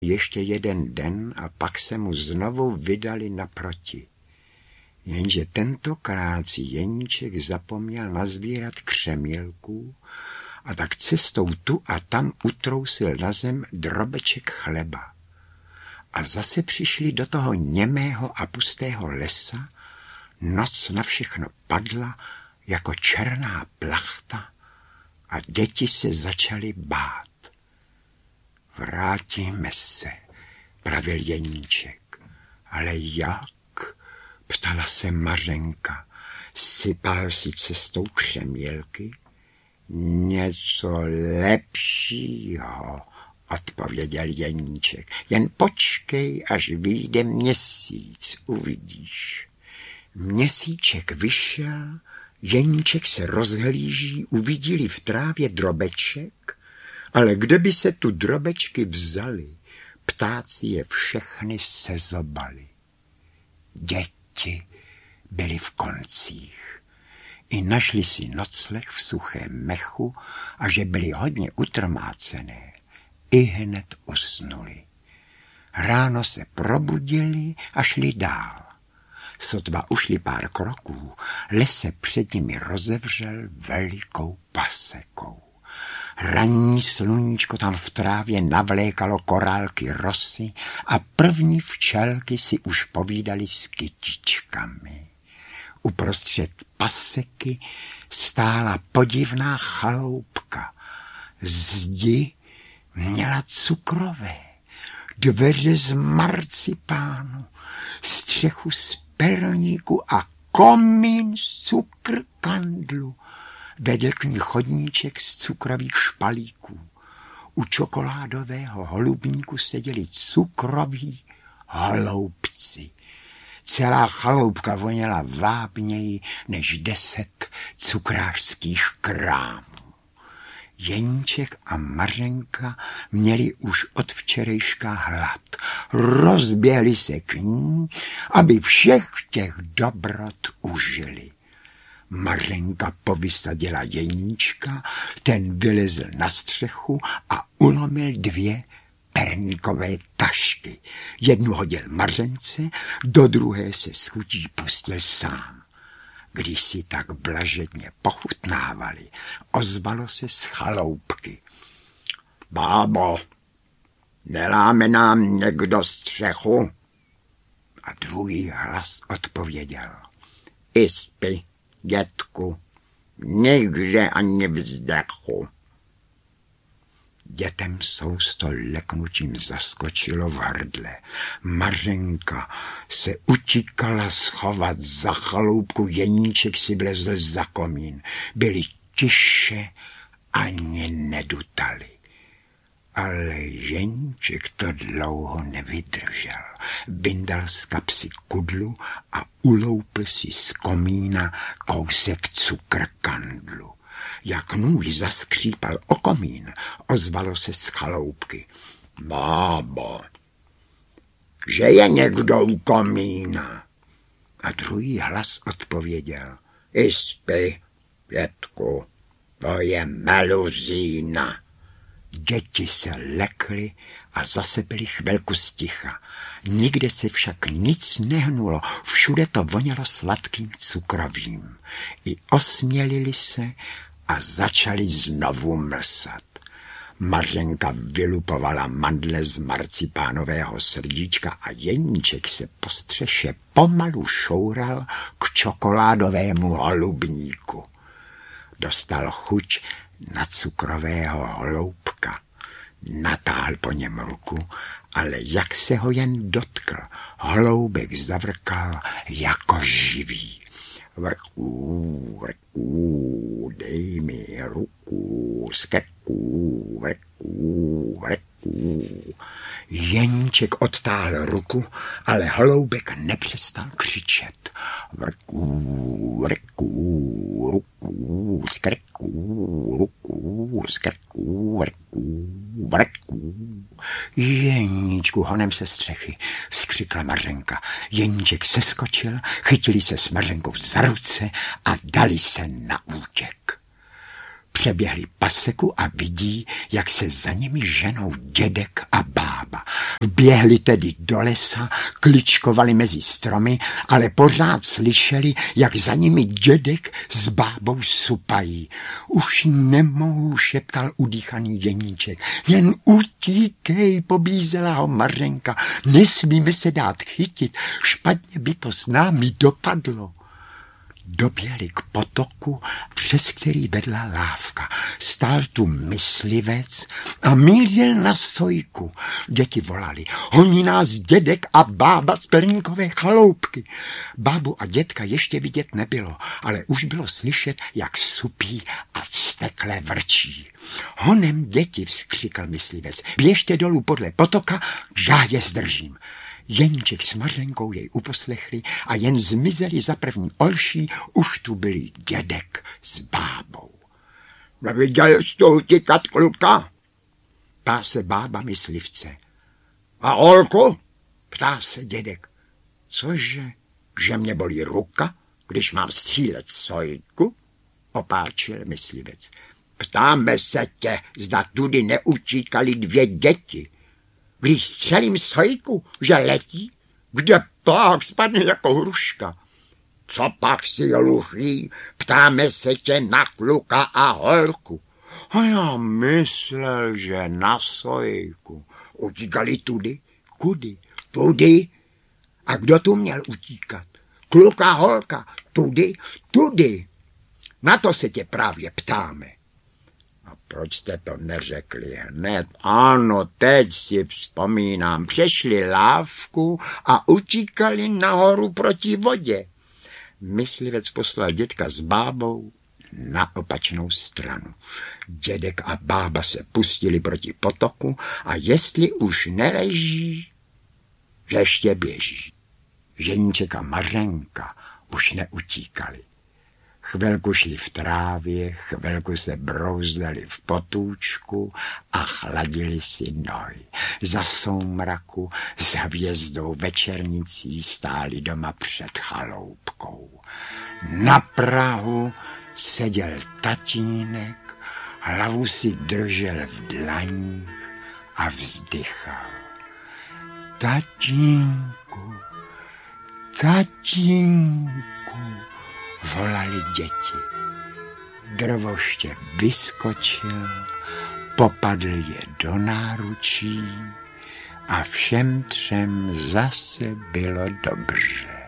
ještě jeden den a pak se mu znovu vydali naproti. Jenže tentokrát si Jeníček zapomněl nazbírat křemílků a tak cestou tu a tam utrousil na zem drobeček chleba. A zase přišli do toho němého a pustého lesa, noc na všechno padla jako černá plachta a děti se začaly bát. Vrátíme se, pravil Jeníček. Ale jak? Ptala se Mařenka. Sypal si cestou křemílky? Něco lepšího, odpověděl Jeníček. Jen počkej, až vyjde měsíc, uvidíš. Měsíček vyšel, Jeníček se rozhlíží, uviděli v trávě drobeček, ale kde by se tu drobečky vzali? Ptáci je všechny sezobali. Děti byly v koncích. I našli si nocleh v suchém mechu a že byli hodně utrmácené, ihned usnuli. Ráno se probudili a šli dál. Sotva ušli pár kroků, les se před nimi rozevřel velikou pasekou. Ranní sluníčko tam v trávě navlékalo korálky rosy a první včelky si už povídali s kytičkami. Uprostřed paseky stála podivná chaloupka. Zdi měla cukrové, dveře z marcipánu, střechu z perníku a komín z cukrkandlu. Vedl k ní chodníček z cukrových špalíků. U čokoládového holubníku seděli cukroví holoubci. Celá chaloupka voněla vábněji než 10 cukrářských krámů. Jeníček a Mařenka měli už od včerejška hlad. Rozběhli se k ní, aby všech těch dobrot užili. Mařenka povysadila Jeníčka, ten vylezl na střechu a ulomil 2 perníkové tašky. Jednu hodil Mařence, do druhé se s chutí pustil sám. Když si tak blažedně pochutnávali, ozvalo se z chaloupky. Bábo, neláme nám někdo střechu? A druhý hlas odpověděl. Ispy, dětku, nikde ani vzdechu. Dětem sousto leknutím zaskočilo v hrdle. Mařenka se utíkala schovat za chaloupku, Jeníček si vlezl za komín. Byli tiše, ani nedutali. Ale Jeníček to dlouho nevydržel. Vyndal z kapsy kudlu a uloupl si z komína kousek cukrkandlu. Jak nůj zaskřípal o komín, ozvalo se z chaloupky. Bábo, že je někdo u komína? A druhý hlas odpověděl. Ispy, dětku, to je meluzína. Děti se lekly a zase byli chvilku sticha. Nikde se však nic nehnulo, všude to vonělo sladkým cukrovým. I osmělili se a začali znovu mlsat. Mařenka vylupovala mandle z marcipánového srdíčka a Jeníček se po střeše pomalu šoural k čokoládovému holubníku. Dostal chuť na cukrového holoubka. Natáhl po něm ruku, ale jak se ho jen dotkl, holoubek zavrkal jako živý. Vrků, vrků, dej mi ruku, z krku, vrků, vrků. Jeníček odtáhl ruku, ale holoubek nepřestal křičet. Vrků, vrků, ruku, z krku, ruku, z krku, vrků, vrků. Jeníčku, honem se střechy, vzkřikla Mařenka. Jeníček seskočil, chytili se s Mařenkou za ruce a dali se na útěk. Přeběhli paseku a vidí, jak se za nimi ženou dědek a bába. Běhli tedy do lesa, kličkovali mezi stromy, ale pořád slyšeli, jak za nimi dědek s bábou supají. Už nemohu, šeptal udýchaný Jeníček. Jen utíkej, pobízela ho Mařenka. Nesmíme se dát chytit, špatně by to s námi dopadlo. Doběhli k potoku, přes který vedla lávka. Stál tu myslivec a mířil na sojku. Děti volali, honí nás dědek a bába z Perníkové chaloupky. Bábu a dětka ještě vidět nebylo, ale už bylo slyšet, jak supí a vztekle vrčí. Honem děti, vzkřikl myslivec, běžte dolů podle potoka, já je zdržím. Jeníček s Mařenkou jej uposlechli a jen zmizeli za první olší, už tu byli dědek s bábou. Neviděl jsi to utíkat, kluka? Ptá se bába myslivce. A holku? Ptá se dědek. Cože, že mě bolí ruka, když mám střílet sojku? Opáčil myslivec. Ptáme se tě, zda tudy neutíkali dvě děti. Když střelím sojku, že letí, kde pak spadne jako hruška. Co pak si luší, ptáme se tě na kluka a holku. A já myslel, že na sojku. Utíkali tudy? Kudy? Tudy? A kdo tu měl utíkat? Kluk a holka. Tudy? Tudy. Na to se tě právě ptáme. A proč jste to neřekli hned? Ano, teď si vzpomínám. Přešli lávku a utíkali nahoru proti vodě. Myslivec poslal dědka s bábou na opačnou stranu. Dědek a bába se pustili proti potoku a jestli už neleží, ještě běží. Jeníček a Mařenka už neutíkali. Chvilku šli v trávě, chvilku se brouzdali v potůčku a chladili si nohy. Za soumraku, za hvězdou večernicí stáli doma před chaloupkou. Na prahu seděl tatínek, hlavu si držel v dlaních a vzdychal. Tatínku, tatínku, volali děti. Drvoště vyskočil, popadl je do náručí a všem třem zase bylo dobře.